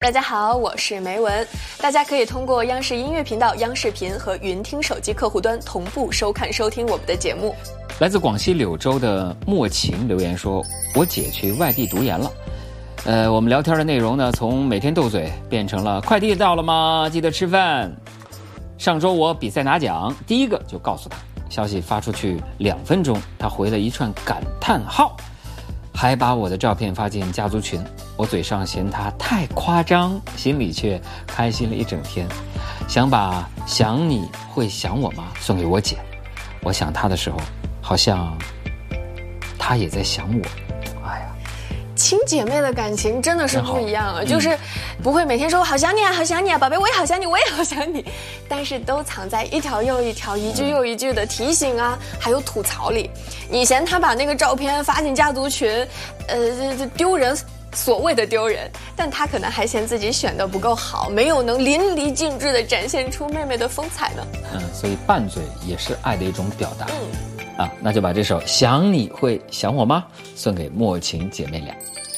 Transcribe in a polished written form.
大家好，我是梅文。大家可以通过央视音乐频道、央视频和云听手机客户端同步收看收听我们的节目。 来自广西柳州的莫晴留言说，我姐去外地读研了。我们聊天的内容呢，从每天斗嘴变成了快递到了吗？记得吃饭。上周我比赛拿奖，第一个就告诉他，消息发出去2分钟，他回了一串感叹号，还把我的照片发进家族群。我嘴上嫌他太夸张，心里却开心了一整天。想把想你会想我吗送给我姐，我想她的时候，好像她也在想我。哎呀， 亲姐妹的感情真的是不一样啊，就是不会每天说好想你啊，好想你啊，宝贝我也好想你，我也好想你，但是都藏在一条又一条、一句又一句的提醒啊，还有吐槽里。你嫌他把那个照片发进家族群，丢人。所谓的丢人，但他可能还嫌自己选得不够好，没有能淋漓尽致地展现出妹妹的风采呢。 所以拌嘴也是爱的一种表达。那就把这首《想你会想我吗》送给莫晴姐妹俩。